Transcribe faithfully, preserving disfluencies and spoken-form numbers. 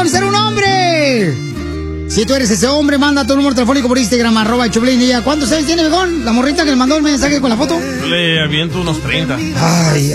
conocer un hombre. Si tú eres ese hombre, manda tu número telefónico por Instagram, arroba el Choplin. Y ya, ¿cuántos años tiene, viejón? La morrita que le mandó el mensaje con la foto. Yo le aviento unos treinta. Ay,